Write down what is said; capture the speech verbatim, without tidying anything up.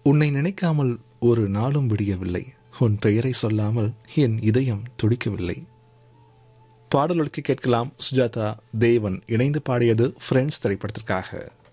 உன்னை நினைக்காமல் ஒரு நாளும் விடியவில்லை, உன் பெயரை சொல்லாமல் என் இதயம் துடிக்கவில்லை. பாடலுக்கு கேட்கலாம். சுஜாதா தேவன் இணைந்து பாடியது ஃப்ரெண்ட்ஸ் திரைப்படத்திற்காக.